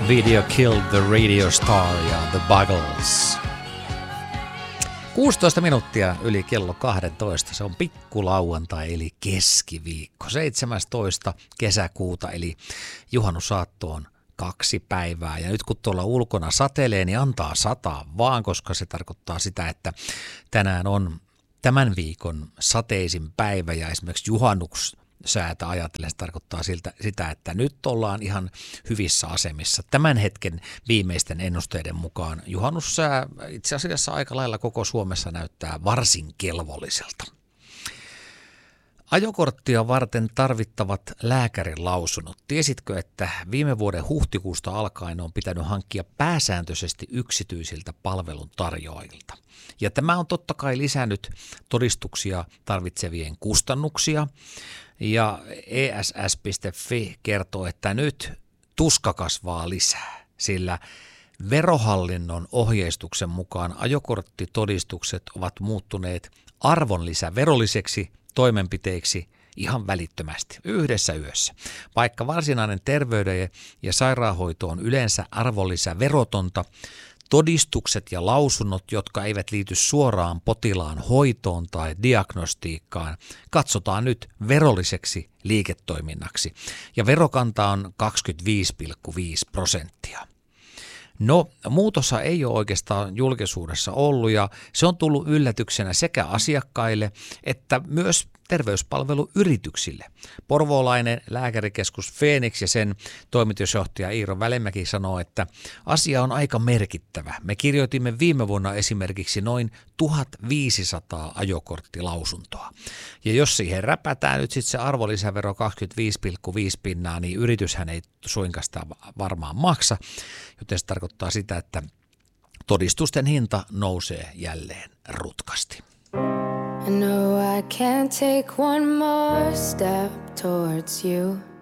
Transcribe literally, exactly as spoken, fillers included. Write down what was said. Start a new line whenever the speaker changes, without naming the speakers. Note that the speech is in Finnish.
Video Killed the Radio Star ja The Buggles. kuusitoista minuuttia yli kello kaksitoista. Se on pikkulauantai eli keskiviikko. seitsemästoista kesäkuuta eli juhannusaatto on kaksi päivää. Ja nyt kun tuolla ulkona satelee, niin antaa sataa vaan, koska se tarkoittaa sitä, että tänään on tämän viikon sateisin päivä ja esimerkiksi juhannuks säätä ajatellen se tarkoittaa siltä, sitä, että nyt ollaan ihan hyvissä asemissa. Tämän hetken viimeisten ennusteiden mukaan juhannussää itse asiassa aika lailla koko Suomessa näyttää varsin kelvolliselta. Ajokorttia varten tarvittavat lääkärin lausunnot. Tiesitkö, että viime vuoden huhtikuusta alkaen on pitänyt hankkia pääsääntöisesti yksityisiltä palveluntarjoajilta? Ja tämä on totta kai lisännyt todistuksia tarvitsevien kustannuksia. Ja E S S piste Fi kertoo, että nyt tuska kasvaa lisää, sillä Verohallinnon ohjeistuksen mukaan ajokorttitodistukset ovat muuttuneet arvonlisäverolliseksi toimenpiteiksi ihan välittömästi, yhdessä yössä. Vaikka varsinainen terveyden ja sairaanhoito on yleensä arvonlisäverotonta, todistukset ja lausunnot, jotka eivät liity suoraan potilaan hoitoon tai diagnostiikkaan, katsotaan nyt verolliseksi liiketoiminnaksi ja verokanta on kaksikymmentäviisi pilkku viisi prosenttia. No, muutossa ei ole oikeastaan julkisuudessa ollut ja se on tullut yllätyksenä sekä asiakkaille että myös terveyspalveluyrityksille. Porvoolainen lääkärikeskus Phoenix ja sen toimitusjohtaja Iiro Välimäki sanoo, että asia on aika merkittävä. Me kirjoitimme viime vuonna esimerkiksi noin tuhatviisisataa ajokorttilausuntoa. Ja jos siihen räpätään nyt sitten se arvonlisävero kaksikymmentäviisi pilkku viisi pinnaa, niin yrityshän ei suinkaan sitä varmaan maksa, joten se tarkoittaa sitä, että todistusten hinta nousee jälleen rutkasti.
I know I can't take one more step towards you.